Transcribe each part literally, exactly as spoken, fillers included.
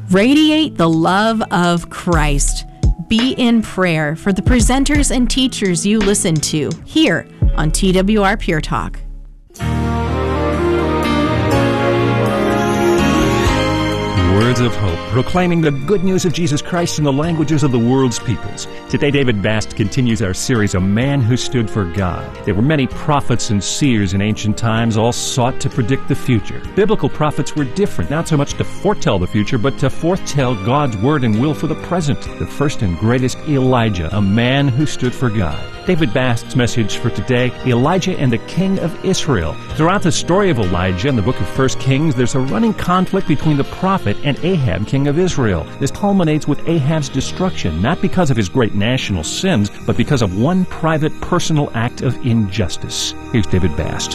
Radiate the love of Christ. Be in prayer for the presenters and teachers you listen to here on T W R Pure Talk. Words of hope, proclaiming the good news of Jesus Christ in the languages of the world's peoples. Today, David Bast continues our series, A Man Who Stood for God. There were many prophets and seers in ancient times, all sought to predict the future. Biblical prophets were different, not so much to foretell the future, but to foretell God's word and will for the present. The first and greatest, Elijah, a man who stood for God. David Bast's message for today, Elijah and the King of Israel. Throughout the story of Elijah in the book of First Kings, there's a running conflict between the prophet and Ahab, king of Israel. This culminates with Ahab's destruction, not because of his great national sins, but because of one private, personal act of injustice. Here's David Bast.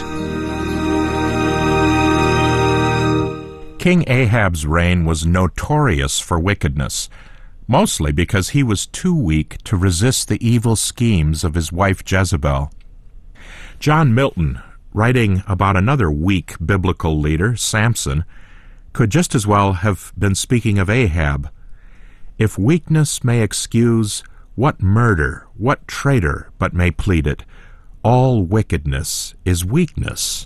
King Ahab's reign was notorious for wickedness, mostly because he was too weak to resist the evil schemes of his wife Jezebel. John Milton, writing about another weak biblical leader, Samson, could just as well have been speaking of Ahab. If weakness may excuse, what murder, what traitor but may plead it? All wickedness is weakness.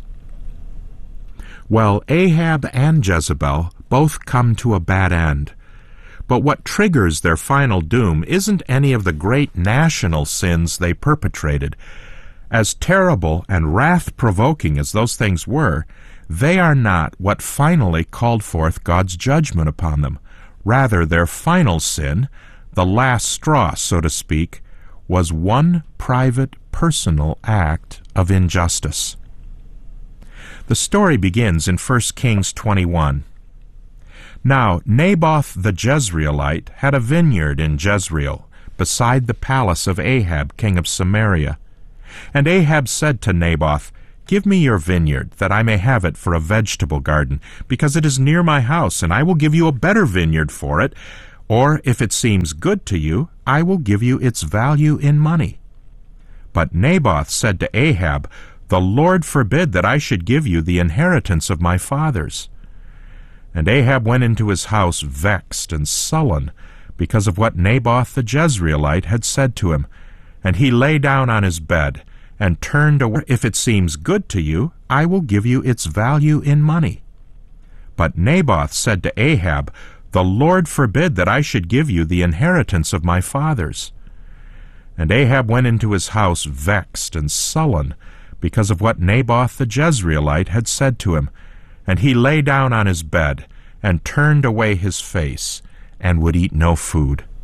Well, Ahab and Jezebel both come to a bad end. But what triggers their final doom isn't any of the great national sins they perpetrated. As terrible and wrath-provoking as those things were, they are not what finally called forth God's judgment upon them. Rather, their final sin, the last straw, so to speak, was one private, personal act of injustice. The story begins in First Kings twenty-one. Now Naboth the Jezreelite had a vineyard in Jezreel, beside the palace of Ahab king of Samaria. And Ahab said to Naboth, Give me your vineyard, that I may have it for a vegetable garden, because it is near my house, and I will give you a better vineyard for it. Or, if it seems good to you, I will give you its value in money. But Naboth said to Ahab, The Lord forbid that I should give you the inheritance of my fathers. And Ahab went into his house vexed and sullen, because of what Naboth the Jezreelite had said to him. And he lay down on his bed, and turned away. If it seems good to you, I will give you its value in money. But Naboth said to Ahab, The Lord forbid that I should give you the inheritance of my fathers. And Ahab went into his house vexed and sullen, because of what Naboth the Jezreelite had said to him. And he lay down on his bed, and turned away his face, and would eat no food.